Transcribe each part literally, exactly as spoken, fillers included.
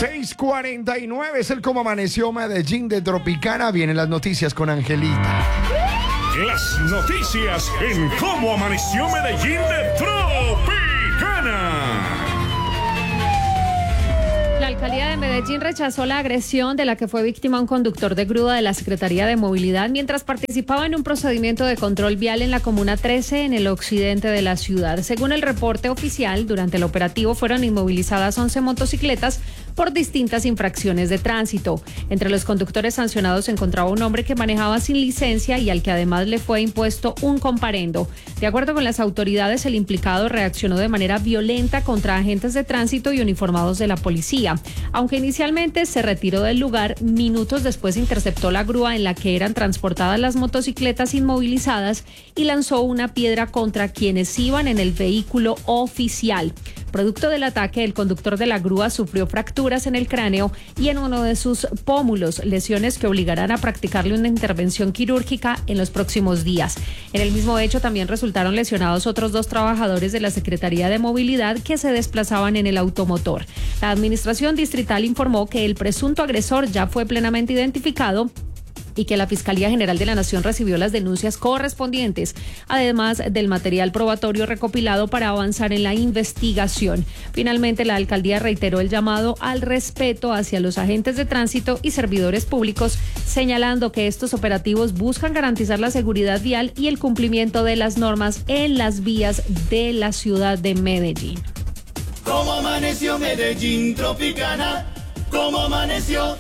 seis cuarenta y nueve es el Cómo Amaneció Medellín de Tropicana. Vienen las noticias con Angelita. Las noticias en Cómo Amaneció Medellín de Tropicana. La alcaldía de Medellín rechazó la agresión de la que fue víctima un conductor de grúa de la Secretaría de Movilidad mientras participaba en un procedimiento de control vial en la Comuna trece en el occidente de la ciudad. Según el reporte oficial, durante el operativo fueron inmovilizadas once motocicletas por distintas infracciones de tránsito. Entre los conductores sancionados se encontraba un hombre que manejaba sin licencia y al que además le fue impuesto un comparendo. De acuerdo con las autoridades, el implicado reaccionó de manera violenta contra agentes de tránsito y uniformados de la policía. Aunque inicialmente se retiró del lugar, minutos después interceptó la grúa en la que eran transportadas las motocicletas inmovilizadas y lanzó una piedra contra quienes iban en el vehículo oficial. Producto del ataque, el conductor de la grúa sufrió fracturas en el cráneo y en uno de sus pómulos, lesiones que obligarán a practicarle una intervención quirúrgica en los próximos días. En el mismo hecho también resultaron lesionados otros dos trabajadores de la Secretaría de Movilidad que se desplazaban en el automotor. La administración distrital informó que el presunto agresor ya fue plenamente identificado y que la Fiscalía General de la Nación recibió las denuncias correspondientes, además del material probatorio recopilado para avanzar en la investigación. Finalmente, la alcaldía reiteró el llamado al respeto hacia los agentes de tránsito y servidores públicos, señalando que estos operativos buscan garantizar la seguridad vial y el cumplimiento de las normas en las vías de la ciudad de Medellín. ¿Cómo amaneció Medellín, Tropicana? ¿Cómo amaneció?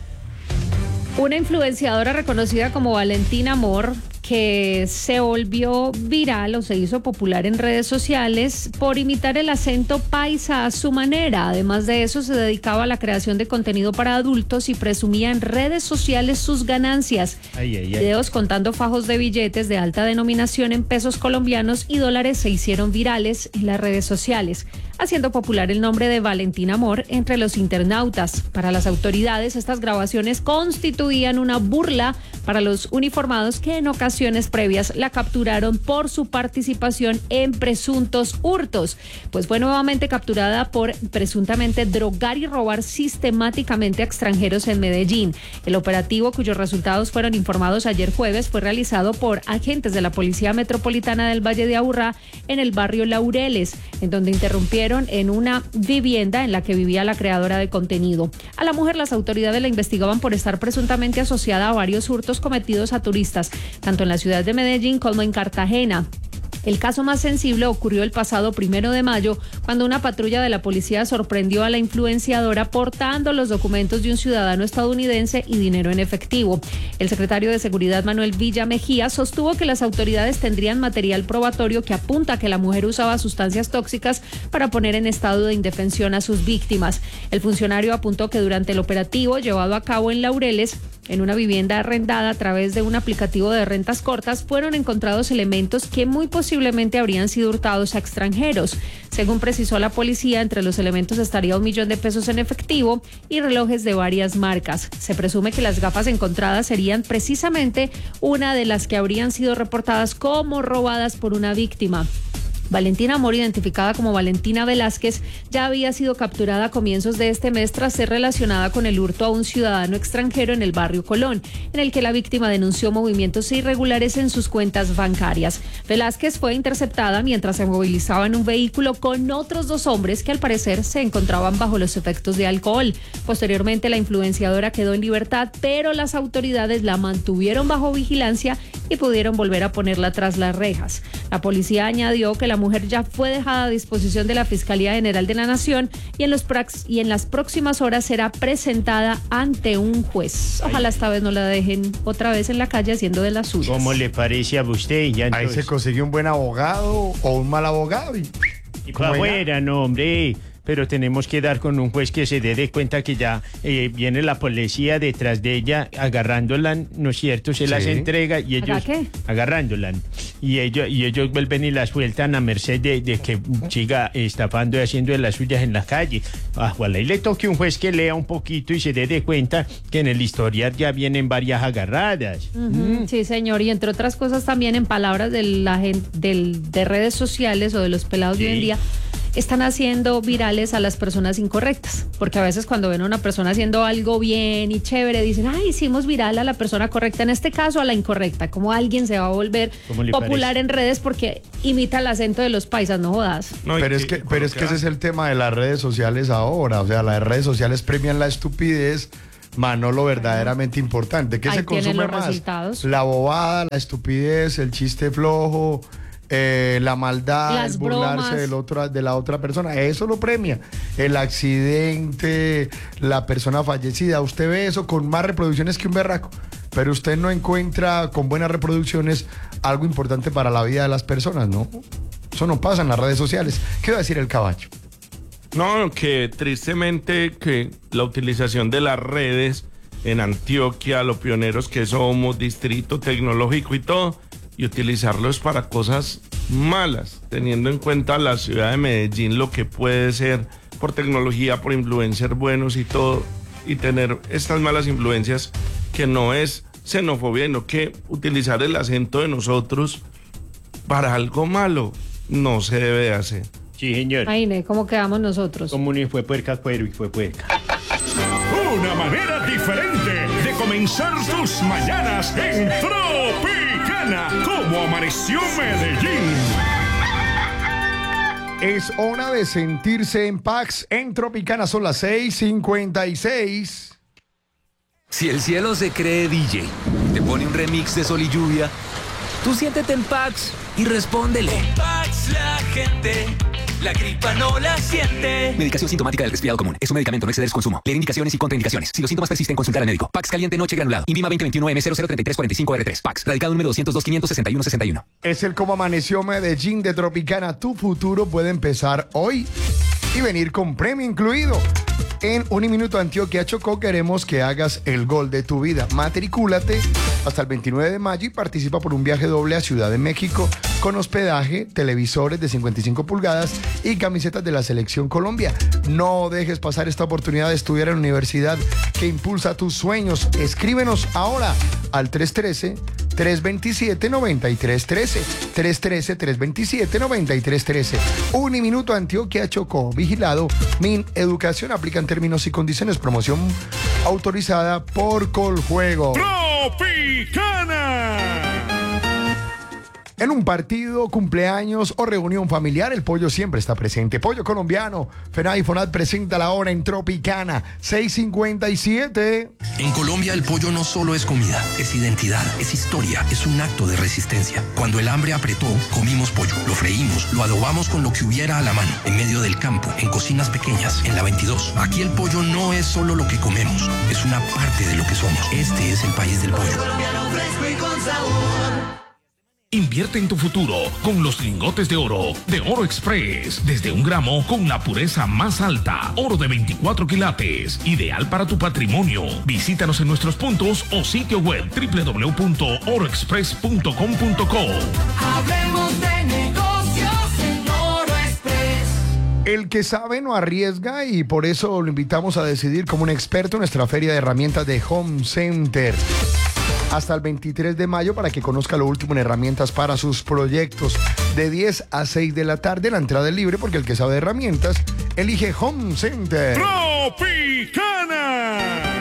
Una influenciadora reconocida como Valentina Amor, que se volvió viral o se hizo popular en redes sociales por imitar el acento paisa a su manera. Además de eso, se dedicaba a la creación de contenido para adultos y presumía en redes sociales sus ganancias. Ay, ay, ay. Videos contando fajos de billetes de alta denominación en pesos colombianos y dólares se hicieron virales en las redes sociales, haciendo popular el nombre de Valentina Amor entre los internautas. Para las autoridades, estas grabaciones constituían una burla para los uniformados que en ocasiones previas la capturaron por su participación en presuntos hurtos, pues fue nuevamente capturada por presuntamente drogar y robar sistemáticamente a extranjeros en Medellín. El operativo, cuyos resultados fueron informados ayer jueves, fue realizado por agentes de la Policía Metropolitana del Valle de Aburrá en el barrio Laureles, en donde interrumpieron en una vivienda en la que vivía la creadora de contenido. A la mujer las autoridades la investigaban por estar presuntamente asociada a varios hurtos cometidos a turistas, tanto en la ciudad de Medellín como en Cartagena. El caso más sensible ocurrió el pasado primero de mayo, cuando una patrulla de la policía sorprendió a la influenciadora portando los documentos de un ciudadano estadounidense y dinero en efectivo. El secretario de Seguridad, Manuel Villa Mejía, sostuvo que las autoridades tendrían material probatorio que apunta a que la mujer usaba sustancias tóxicas para poner en estado de indefensión a sus víctimas. El funcionario apuntó que durante el operativo llevado a cabo en Laureles, en una vivienda arrendada a través de un aplicativo de rentas cortas, fueron encontrados elementos que muy posiblemente habrían sido hurtados a extranjeros. Según precisó la policía, entre los elementos estaría un millón de pesos en efectivo y relojes de varias marcas. Se presume que las gafas encontradas serían precisamente una de las que habrían sido reportadas como robadas por una víctima. Valentina Amor, identificada como Valentina Velázquez, ya había sido capturada a comienzos de este mes tras ser relacionada con el hurto a un ciudadano extranjero en el barrio Colón, en el que la víctima denunció movimientos irregulares en sus cuentas bancarias. Velázquez fue interceptada mientras se movilizaba en un vehículo con otros dos hombres que al parecer se encontraban bajo los efectos de alcohol. Posteriormente, la influenciadora quedó en libertad, pero las autoridades la mantuvieron bajo vigilancia y pudieron volver a ponerla tras las rejas. La policía añadió que la mujer ya fue dejada a disposición de la Fiscalía General de la Nación y en, los prax- y en las próximas horas será presentada ante un juez. Ojalá esta vez no la dejen otra vez en la calle haciendo de las suyas. ¿Cómo le parece a usted? Ya Ahí se consiguió un buen abogado o un mal abogado. Y, y para afuera, no, hombre. Pero tenemos que dar con un juez que se dé de cuenta que ya eh, viene la policía detrás de ella agarrándola, ¿no es cierto? Se sí. las entrega y ellos qué? agarrándola y ellos y ellos vuelven y la sueltan a merced de, de que siga estafando y haciendo de las suyas en la calle. A Ojalá y le toque un juez que lea un poquito y se dé de cuenta que en el historial ya vienen varias agarradas. Uh-huh. Mm. Sí, señor, y entre otras cosas también en palabras de la gente del, de redes sociales o de los pelados sí. de hoy en día, están haciendo virales a las personas incorrectas, porque a veces cuando ven a una persona haciendo algo bien y chévere, dicen, ay, hicimos viral a la persona correcta, en este caso a la incorrecta, como alguien se va a volver popular en redes porque imita el acento de los paisas, no jodas. No, pero es que, pero es que ese es el tema de las redes sociales ahora, o sea, las redes sociales premian la estupidez, Manolo, verdaderamente importante. ¿Qué Ahí se consume tienen los más? resultados. La bobada, la estupidez, el chiste flojo, eh, la maldad, Las el burlarse bromas. del otro, de la otra persona. Eso lo premia. El accidente, la persona fallecida. Usted ve eso con más reproducciones que un berraco, pero usted no encuentra con buenas reproducciones algo importante para la vida de las personas, ¿no? Eso no pasa en las redes sociales. ¿Qué va a decir el caballo? No, que tristemente que la utilización de las redes en Antioquia, los pioneros que somos, distrito tecnológico y todo, y utilizarlos para cosas malas, teniendo en cuenta la ciudad de Medellín, lo que puede ser por tecnología, por influencers buenos y todo, y tener estas malas influencias que no es xenofobia, sino que utilizar el acento de nosotros para algo malo no se debe de hacer. Sí, señor. Ay, ne, ¿cómo quedamos nosotros? Como ni fue puerca, cuero y fue puerca. Una manera diferente de comenzar tus mañanas en Tropicana. Como amaneció Medellín. Es hora de sentirse en Pax en Tropicana. Son las seis cincuenta y seis. Si el cielo se cree D J, te pone un remix de Sol y Lluvia, tú siéntete en Pax y respóndele. Pax la gente, la gripa no la siente. Medicación sintomática del resfriado común. Es un medicamento, no exceder su consumo. Leer indicaciones y contraindicaciones. Si los síntomas persisten, consultar al médico. Pax caliente noche granulado. Invima veinte veintiuno M cero cero treinta y tres cuarenta y cinco R tres. Pax. Radicado número doscientos dos, quinientos sesenta y uno sesenta y uno. Es el Cómo Amaneció Medellín de Tropicana. Tu futuro puede empezar hoy y venir con premio incluido. En Uniminuto Antioquia Chocó queremos que hagas el gol de tu vida. Matricúlate hasta el veintinueve de mayo y participa por un viaje doble a Ciudad de México con hospedaje, televisores de cincuenta y cinco pulgadas y camisetas de la Selección Colombia. No dejes pasar esta oportunidad de estudiar en la universidad que impulsa tus sueños. Escríbenos ahora al tres uno tres, tres dos siete, nueve tres uno tres. tres uno tres, tres dos siete, nueve tres uno tres. Uniminuto Antioquia Chocó. Vigilado Min Educación. Aplican términos y condiciones. Promoción autorizada por Coljuego. Tropicana. En un partido, cumpleaños o reunión familiar, el pollo siempre está presente. Pollo colombiano. FENAD y FONAD presenta la hora en Tropicana. seis cincuenta y siete. En Colombia el pollo no solo es comida, es identidad, es historia, es un acto de resistencia. Cuando el hambre apretó, comimos pollo, lo freímos, lo adobamos con lo que hubiera a la mano, en medio del campo, en cocinas pequeñas, en la veintidós. Aquí el pollo no es solo lo que comemos, es una parte de lo que somos. Este es el país del pollo. Colombiano fresco y con sabor. Invierte en tu futuro con los lingotes de oro de Oro Express. Desde un gramo con la pureza más alta. Oro de veinticuatro quilates. Ideal para tu patrimonio. Visítanos en nuestros puntos o sitio web doble u doble u doble u punto oro express punto com punto co. Hablemos de negocios en Oro Express. El que sabe no arriesga y por eso lo invitamos a decidir como un experto en nuestra feria de herramientas de Home Center. Hasta el veintitrés de mayo para que conozca lo último en herramientas para sus proyectos. De diez a seis de la tarde la entrada es libre porque el que sabe de herramientas elige Home Center. Tropicana.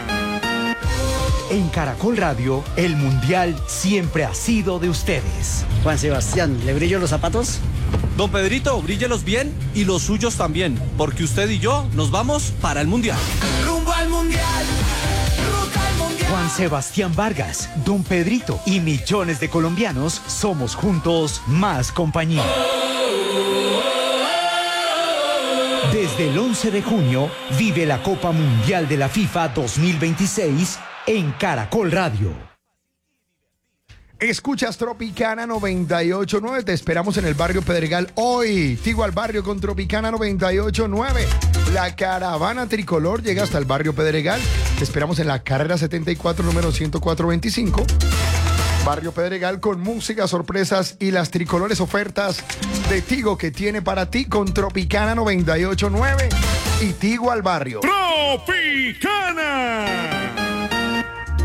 En Caracol Radio, el Mundial siempre ha sido de ustedes. Juan Sebastián, ¿le brillo los zapatos? Don Pedrito, bríllelos bien y los suyos también, porque usted y yo nos vamos para el Mundial. Rumbo al Mundial. Ruta al Mundial. Juan Sebastián Vargas, Don Pedrito y millones de colombianos somos juntos más compañía. Desde el once de junio, vive la Copa Mundial de la FIFA dos mil veintiséis en Caracol Radio. Escuchas Tropicana noventa y ocho punto nueve. Te esperamos en el barrio Pedregal hoy. Tigo al barrio con Tropicana noventa y ocho punto nueve. La caravana tricolor llega hasta el barrio Pedregal. Te esperamos en la carrera setenta y cuatro, número ciento cuatro veinticinco. Barrio Pedregal con música, sorpresas y las tricolores ofertas de Tigo que tiene para ti con Tropicana noventa y ocho punto nueve y Tigo al barrio. Tropicana.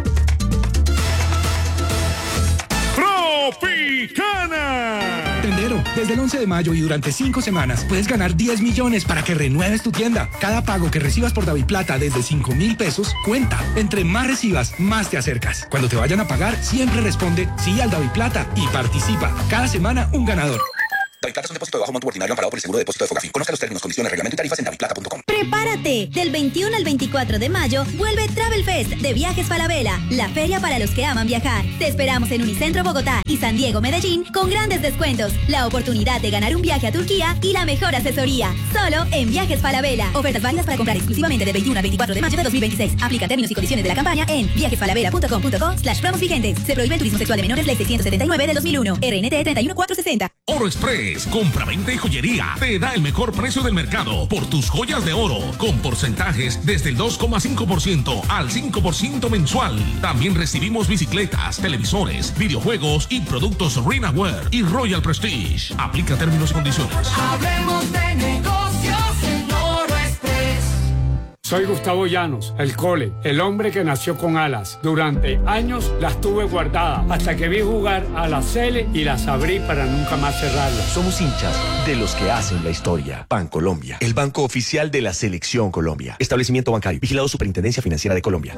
Tropicana. Tendero, Claro, desde el once de mayo y durante cinco semanas puedes ganar diez millones para que renueves tu tienda. Cada pago que recibas por DaviPlata desde cinco mil pesos cuenta. Entre más recibas, más te acercas. Cuando te vayan a pagar, siempre responde sí al DaviPlata y participa. Cada semana un ganador. DaviPlata es un depósito de bajo monto ordinario amparado por el seguro de depósito de Fogafín. Conozca los términos, condiciones, reglamento y tarifas en daviplata punto com. ¡Prepárate! Del veintiuno al veinticuatro de mayo vuelve Travel Fest de Viajes Falabella, la feria para los que aman viajar. Te esperamos en Unicentro Bogotá y San Diego Medellín con grandes descuentos, la oportunidad de ganar un viaje a Turquía y la mejor asesoría. Solo en Viajes Falabella. Ofertas válidas para comprar exclusivamente del veintiuno al veinticuatro de mayo de dos mil veintiséis. Aplica términos y condiciones de la campaña en viajesfalabella punto com punto co slash promos vigentes. Se prohíbe el turismo sexual de menores, ley seiscientos setenta y nueve del dos mil uno. R N T treinta y uno mil cuatrocientos sesenta. Oro Express, compra-venta y joyería, te da el mejor precio del mercado por tus joyas de oro, con porcentajes desde el dos coma cinco por ciento al cinco por ciento mensual. También recibimos bicicletas, televisores, videojuegos y productos Rinaware y Royal Prestige. Aplica términos y condiciones. Hablemos de negocios en Oro Express. Soy Gustavo Llanos, el Cole, el hombre que nació con alas. Durante años las tuve guardadas hasta que vi jugar a la Cele y las abrí para nunca más cerrarlas. Somos hinchas de los que hacen la historia. Bancolombia, el banco oficial de la Selección Colombia. Establecimiento bancario, vigilado Superintendencia Financiera de Colombia.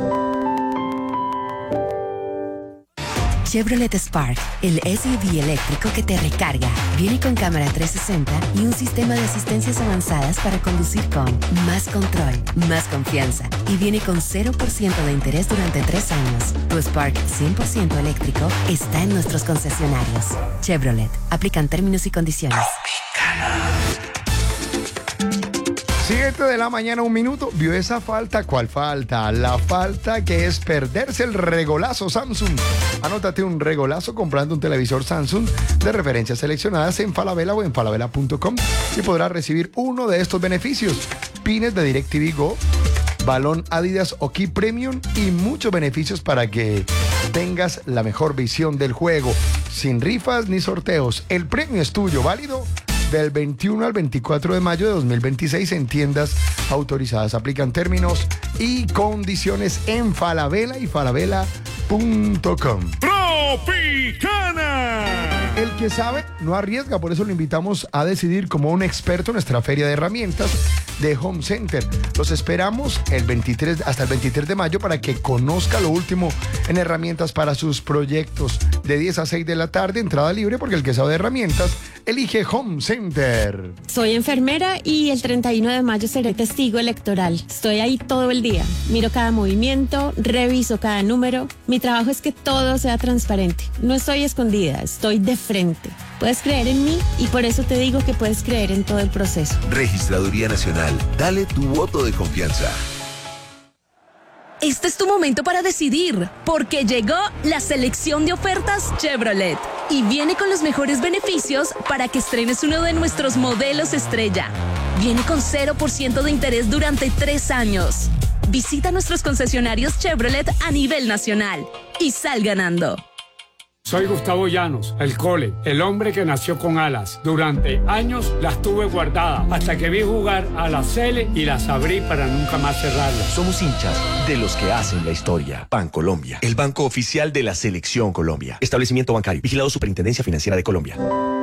Chevrolet Spark, el S U V eléctrico que te recarga. Viene con cámara trescientos sesenta y un sistema de asistencias avanzadas para conducir con más control, más confianza. Y viene con cero por ciento de interés durante tres años. Tu Spark cien por ciento eléctrico está en nuestros concesionarios. Chevrolet. Aplican términos y condiciones. siete de la mañana, un minuto. ¿Vio esa falta? ¿Cuál falta? La falta que es perderse el regolazo Samsung. Anótate un regolazo comprando un televisor Samsung de referencias seleccionadas en Falabella o en falabella punto com y podrás recibir uno de estos beneficios: pines de DirecTV Go, balón Adidas Oki Premium y muchos beneficios para que tengas la mejor visión del juego. Sin rifas ni sorteos. El premio es tuyo, válido del veintiuno al veinticuatro de mayo de dos mil veintiséis en tiendas autorizadas. Aplican términos y condiciones en Falabella y falabella punto com. Tropicana. El que sabe no arriesga, por eso lo invitamos a decidir como un experto en nuestra feria de herramientas de Home Center. Los esperamos el veintitrés, hasta el veintitrés de mayo para que conozca lo último en herramientas para sus proyectos. De diez a seis de la tarde, entrada libre, porque el que sabe de herramientas elige Home Center. Soy enfermera y el treinta y uno de mayo seré testigo electoral. Estoy ahí todo el día. Miro cada movimiento, reviso cada número. Mi trabajo es que todo sea transparente. No estoy escondida, estoy de frente. Puedes creer en mí y por eso te digo que puedes creer en todo el proceso. Registraduría Nacional, dale tu voto de confianza. Este es tu momento para decidir, porque llegó la selección de ofertas Chevrolet y viene con los mejores beneficios para que estrenes uno de nuestros modelos estrella. Viene con cero por ciento de interés durante tres años. Visita nuestros concesionarios Chevrolet a nivel nacional y sal ganando. Soy Gustavo Llanos, el Cole, el hombre que nació con alas. Durante años las tuve guardadas hasta que vi jugar a la Cele y las abrí para nunca más cerrarlas. Somos hinchas de los que hacen la historia. Bancolombia, el banco oficial de la Selección Colombia. Establecimiento bancario, vigilado Superintendencia Financiera de Colombia.